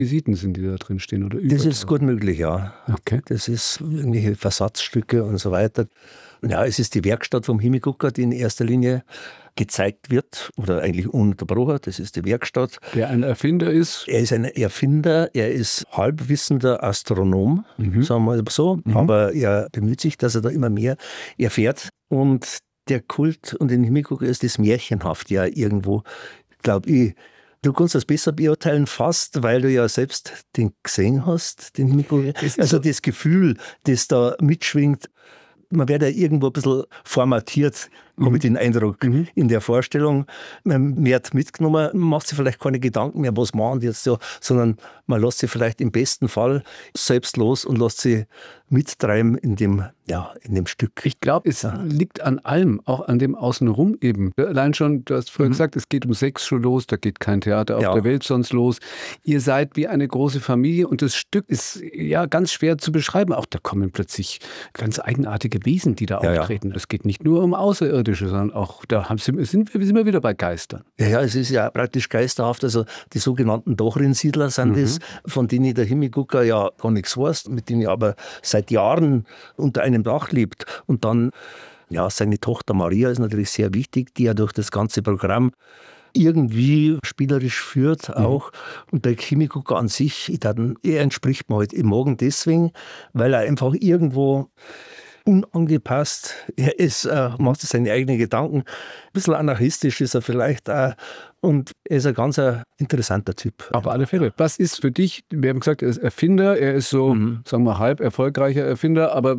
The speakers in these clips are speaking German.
Visiten sind, die da drin stehen, oder Das ist gut möglich, ja. Okay. Das ist irgendwelche Versatzstücke und so weiter. Ja, es ist die Werkstatt vom Himmelgucker, die in erster Linie gezeigt wird oder eigentlich ununterbrochen. Das ist die Werkstatt. Der ein Erfinder ist? Er ist ein Erfinder, er ist halbwissender Astronom, sagen wir mal so, aber er bemüht sich, dass er da immer mehr erfährt. Und der Kult und den Himmelgucker ist das märchenhaft ja irgendwo, glaube ich. Du kannst das besser beurteilen fast, weil du ja selbst den gesehen hast, den Himmelgucker. Also das Gefühl, das da mitschwingt, man wird ja irgendwo ein bisschen formatiert, habe ich den Eindruck, in der Vorstellung. Man wird mitgenommen, man macht sich vielleicht keine Gedanken mehr, was machen die jetzt so, sondern man lässt sich vielleicht im besten Fall selbst los und lässt sich mittreiben in dem Stück. Ich glaube, es liegt an allem, auch an dem Außenrum eben. Allein schon, du hast vorher gesagt, es geht um 6 schon los, da geht kein Theater auf der Welt sonst los. Ihr seid wie eine große Familie und das Stück ist ja ganz schwer zu beschreiben. Auch da kommen plötzlich ganz eigenartige Wesen, die da auftreten. Es geht nicht nur um Außerirdische, sondern auch, sind wir wieder bei Geistern. Ja, es ist ja praktisch geisterhaft. Also die sogenannten Dachrinsiedler sind das, von denen der Himmelgucker ja gar nichts weiß, mit denen er aber seit Jahren unter einem Dach lebt. Und dann, seine Tochter Maria ist natürlich sehr wichtig, die ja durch das ganze Programm irgendwie spielerisch führt auch. Und der Himmelgucker an sich, er entspricht mir halt im Magen deswegen, weil er einfach irgendwo unangepasst, macht seine eigenen Gedanken, ein bisschen anarchistisch ist er vielleicht auch und er ist ein ganz interessanter Typ. Auf alle Fälle. Was ist für dich, wir haben gesagt, er ist Erfinder, er ist so, sagen wir, halb erfolgreicher Erfinder, aber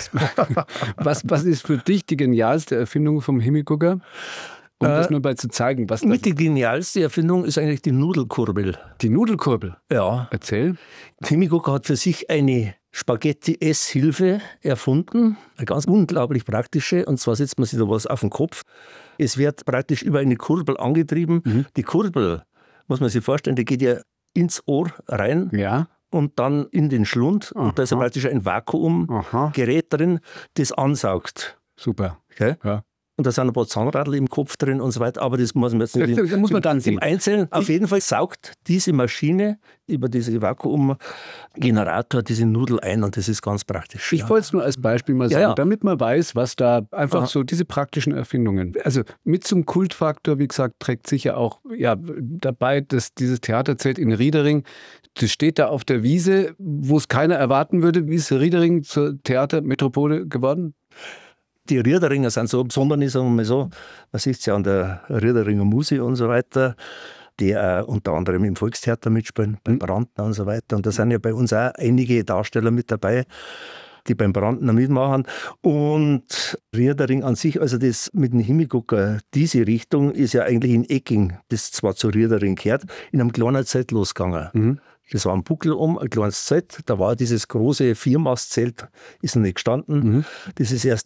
was ist für dich die genialste Erfindung vom Himmelgucker? Um das nur mal zu zeigen, was das... Die genialste Erfindung ist eigentlich die Nudelkurbel. Die Nudelkurbel? Ja. Erzähl. Himmelgucker hat für sich eine Spaghetti-Esshilfe erfunden, eine ganz unglaublich praktische, und zwar setzt man sich da was auf den Kopf. Es wird praktisch über eine Kurbel angetrieben. Die Kurbel, muss man sich vorstellen, die geht ja ins Ohr rein und dann in den Schlund. Und da ist ja praktisch ein Vakuumgerät drin, das ansaugt. Super. Okay? Ja. Und da sind ein paar Zahnradl im Kopf drin und so weiter, aber das muss man jetzt nicht das muss man dann sehen. Im Einzelnen. Auf jeden Fall saugt diese Maschine über diesen Vakuumgenerator diese Nudel ein und das ist ganz praktisch. Ich wollte es nur als Beispiel mal sagen, damit man weiß, was da einfach so diese praktischen Erfindungen. Also mit zum Kultfaktor, wie gesagt, trägt sicher auch dabei, dass dieses Theaterzelt in Riedering, das steht da auf der Wiese, wo es keiner erwarten würde. Wie ist Riedering zur Theatermetropole geworden? Die Riederinger sind so besonders, sagen wir mal so, man sieht es ja an der Riederinger Muse und so weiter, die unter anderem im Volkstheater mitspielen, beim Brandner und so weiter. Und da sind ja bei uns auch einige Darsteller mit dabei, die beim Brandner mitmachen. Und Riedering an sich, also das mit dem Himmelgucker, diese Richtung ist ja eigentlich in Ecking, das zwar zu Riedering gehört, in einem kleinen Zelt losgegangen. Das war ein Buckel ein kleines Zelt. Da war dieses große Viermastzelt, ist noch nicht gestanden. Das ist erst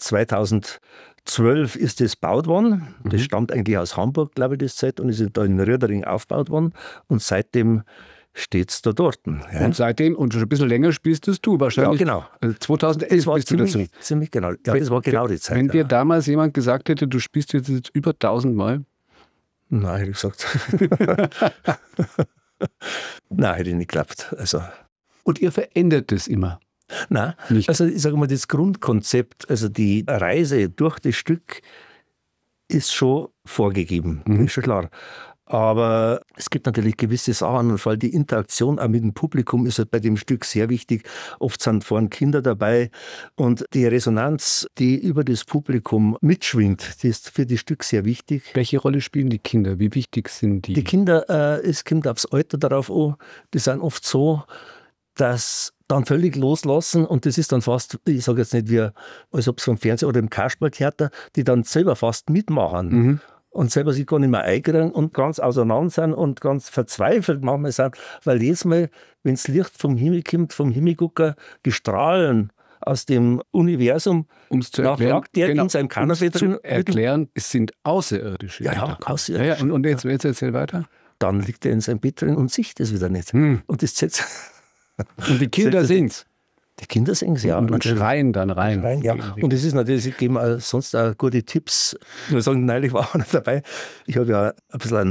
2012 ist das gebaut worden. Das stammt eigentlich aus Hamburg, glaube ich, das Zelt, und ist da in Riedering aufgebaut worden. Und seitdem steht es da dort. Ja. Und seitdem, und schon ein bisschen länger spielst du wahrscheinlich. Ja, genau. 2011 das war bist du dazu. Ziemlich genau. Ja, das war genau die Zeit. Wenn dir damals jemand gesagt hätte, du spielst jetzt über 1000 Mal? Nein, hätte ich gesagt. Nein, hätte nicht geklappt. Also. Und ihr verändert das immer? Nein, nicht. Also ich sage mal, das Grundkonzept, also die Reise durch das Stück ist schon vorgegeben, ist schon klar. Aber es gibt natürlich gewisse Sachen, und vor allem die Interaktion auch mit dem Publikum ist halt bei dem Stück sehr wichtig. Oft sind vorne Kinder dabei und die Resonanz, die über das Publikum mitschwingt, die ist für das Stück sehr wichtig. Welche Rolle spielen die Kinder? Wie wichtig sind die? Die Kinder, es kommt aufs Alter darauf an, die sind oft so, dass dann völlig loslassen, und das ist dann fast, ich sage jetzt nicht wie, als ob es vom Fernsehen oder im Kasperltheater, die dann selber fast mitmachen. Und selber sich gar nicht mehr einkriegen und ganz auseinander sind und ganz verzweifelt manchmal sind, weil jedes Mal, wenn das Licht vom Himmel kommt, vom Himmelgucker, die Strahlen aus dem Universum, um's zu erklären, der in seinem Kanapee drin erklären, es sind Außerirdische. Ja, Außerirdische. Ja, und jetzt erzähl weiter. Dann liegt er in seinem Bett drin und sieht das wieder nicht. Und das setzt... Und die Kinder singen's. Die Kinder singen es, ja. Und schreien dann rein. Ja. Und es ist natürlich, sie geben sonst auch gute Tipps. Ich muss sagen, neulich war einer dabei. Ich habe ja ein bisschen einen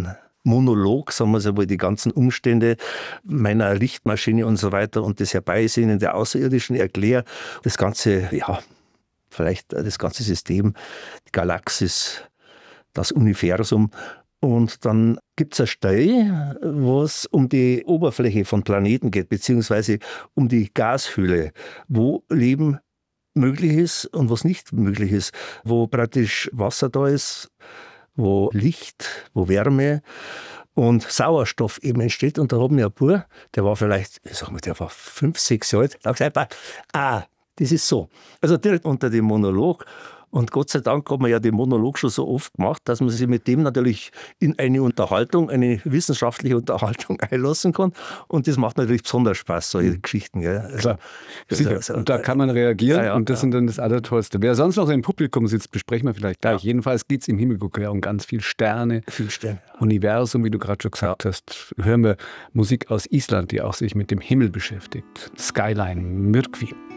Monolog, sagen wir so, wo ich die ganzen Umstände meiner Lichtmaschine und so weiter und das Herbeisehnen der Außerirdischen erkläre. Das ganze, ja, vielleicht das ganze System, die Galaxis, das Universum. Und dann gibt es eine Stelle, wo es um die Oberfläche von Planeten geht, beziehungsweise um die Gashülle, wo Leben möglich ist und was nicht möglich ist, wo praktisch Wasser da ist, wo Licht, wo Wärme und Sauerstoff eben entsteht. Und da haben wir ein Bub, der war vielleicht, ich sag mal, der war 5, 6 Jahre alt, da hat gesagt, das ist so. Also direkt unter dem Monolog. Und Gott sei Dank hat man ja den Monolog schon so oft gemacht, dass man sich mit dem natürlich in eine Unterhaltung, eine wissenschaftliche Unterhaltung einlassen kann. Und das macht natürlich besonders Spaß, solche Geschichten. Gell? Klar, sicher. Und da kann man reagieren und das sind dann das Allertollste. Wer sonst noch im Publikum sitzt, besprechen wir vielleicht gleich. Ja. Jedenfalls geht es im Himmelgucker ja um ganz viel Sterne, Universum, wie du gerade schon gesagt hast. Hören wir Musik aus Island, die auch sich mit dem Himmel beschäftigt. Skyline, Myrkvi.